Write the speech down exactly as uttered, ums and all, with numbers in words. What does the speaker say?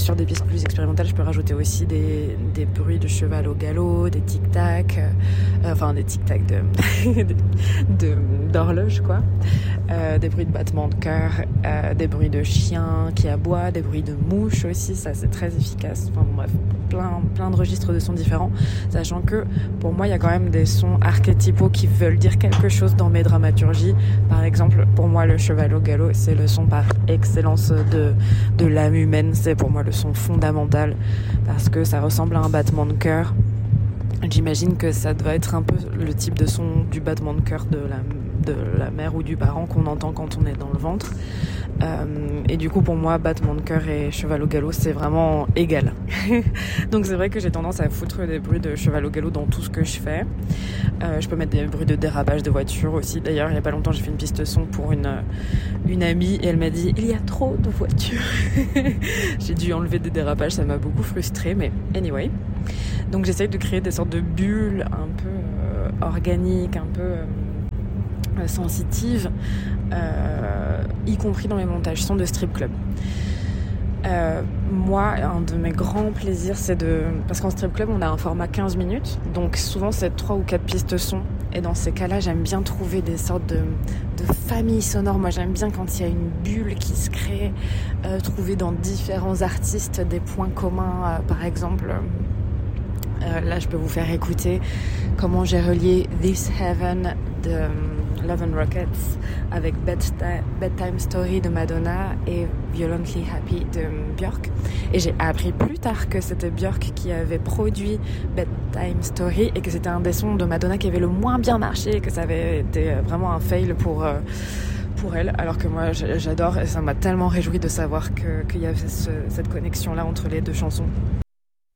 sur des pistes plus expérimentales, je peux rajouter aussi des, des bruits de cheval au galop, des tic-tac, euh, enfin des tic-tac de, de, d'horloge, quoi. Euh, des bruits de battement de cœur, euh, des bruits de chiens qui aboient, des bruits de mouches aussi, ça c'est très efficace. Enfin bon, bref, plein, plein de registres de sons différents, sachant que pour moi il y a quand même des sons archétypaux qui veulent dire quelque chose dans mes dramaturgies. Par exemple, pour moi le cheval au galop, c'est le son par excellence de, de l'âme humaine, c'est pour moi le son fondamental parce que ça ressemble à un battement de cœur. J'imagine que ça doit être un peu le type de son du battement de cœur de la, de la mère ou du parent qu'on entend quand on est dans le ventre. Euh, et du coup, pour moi, battement de cœur et cheval au galop, c'est vraiment égal. Donc c'est vrai que j'ai tendance à foutre des bruits de cheval au galop dans tout ce que je fais. Euh, je peux mettre des bruits de dérapage de voiture aussi. D'ailleurs, il n'y a pas longtemps, j'ai fait une piste son pour une, une amie et elle m'a dit « Il y a trop de voitures !» J'ai dû enlever des dérapages, ça m'a beaucoup frustrée, mais anyway. Donc j'essaye de créer des sortes de bulles un peu euh, organiques, un peu euh, sensitives, euh, y compris dans les montages sons de strip club. Euh, moi, un de mes grands plaisirs, c'est de... Parce qu'en strip club, on a un format quinze minutes, donc souvent c'est trois ou quatre pistes son. Et dans ces cas-là, j'aime bien trouver des sortes de, de familles sonores. Moi, j'aime bien quand il y a une bulle qui se crée, euh, trouver dans différents artistes des points communs, euh, par exemple... Euh, là, je peux vous faire écouter comment j'ai relié This Heaven de um, Love and Rockets avec Bedtime, Bedtime Story de Madonna et Violently Happy de Björk. Et j'ai appris plus tard que c'était Björk qui avait produit Bedtime Story et que c'était un des sons de Madonna qui avait le moins bien marché et que ça avait été vraiment un fail pour... Euh, pour elle, alors que moi j'adore et ça m'a tellement réjoui de savoir que, qu'il y avait ce, cette connexion là entre les deux chansons.